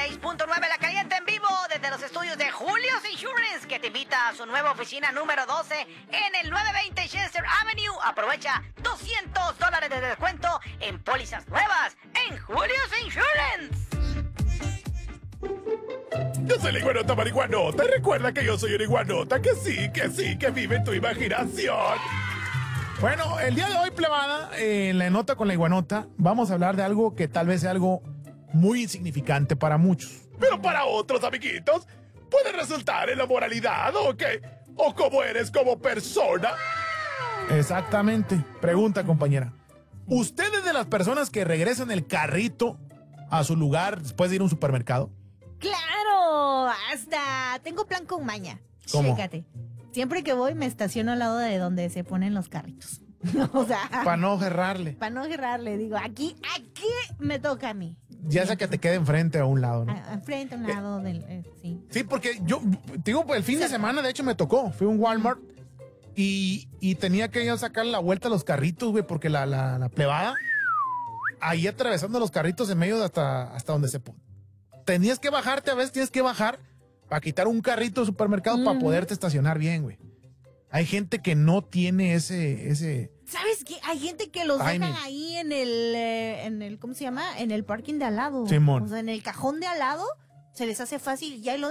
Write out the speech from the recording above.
96.9 La Caliente en vivo desde los estudios de Julio's Insurance, que te invita a su nueva oficina número 12 en el 920 Chester Avenue. Aprovecha $200 de descuento en pólizas nuevas en Julio's Insurance. Yo soy la iguanota marihuanota. Recuerda que yo soy una iguanota que vive en tu imaginación. Bueno, el día de hoy, plebada, en la nota con la iguanota, vamos a hablar de algo que tal vez sea algo muy insignificante para muchos. Pero para otros, amiguitos, puede resultar en la moralidad o qué, o cómo eres como persona. Exactamente. Pregunta, compañera. ¿Usted es de las personas que regresan el carrito a su lugar después de ir a un supermercado? ¡Claro! Hasta tengo plan con maña. ¿Cómo? Chécate. Siempre que voy me estaciono al lado de donde se ponen los carritos. O sea, Para no gerrarle. para no gerrarle, digo, aquí me toca a mí. Ya sea que te quede enfrente o a un lado, ¿no? Enfrente, a un lado del... sí. Sí, porque yo, digo, pues el fin de semana, de hecho, me tocó. Fui a un Walmart y tenía que yo sacar la vuelta a los carritos, güey, porque la plebada, ahí atravesando los carritos en medio de hasta donde se... Tenías que bajarte, a veces tienes que bajar para quitar un carrito de supermercado para poderte estacionar bien, güey. Hay gente que no tiene ese... ¿Sabes qué? Hay gente que los Ay, dejan ahí en el, ¿cómo se llama? En el parking de al lado. Simón. O sea, en el cajón de al lado, se les hace fácil, ya lo